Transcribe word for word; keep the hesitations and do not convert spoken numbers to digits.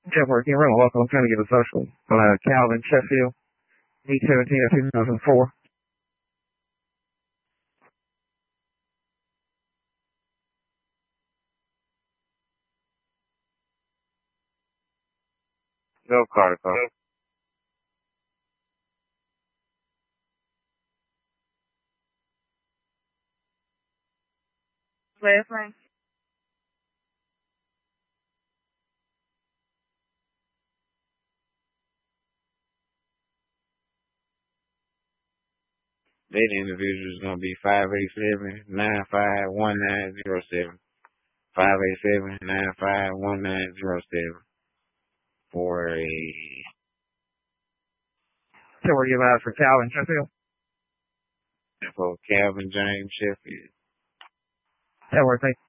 Jeff working around local. I'm trying to get a social. Uh, Calvin Sheffield, eight seventeen of two thousand four. No Carter call. Last name. That individual is gonna be five eight seven nine five one nine zero seven. Five eight seven nine five one nine zero seven. For a So we're giving out for Calvin Sheffield. for Calvin James Sheffield. That works. Thank you.